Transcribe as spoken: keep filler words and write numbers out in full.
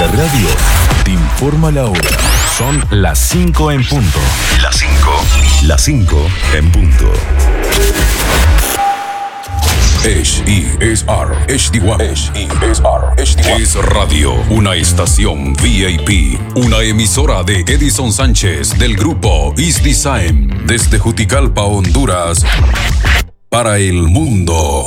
la radio te informa la hora. Son las cinco en punto. Las cinco. Las cinco en punto. H E S R H D one H E S R H D one Es Radio, una estación V I P, una emisora de Edison Sánchez del grupo Is Design desde Juticalpa, Honduras, para el mundo.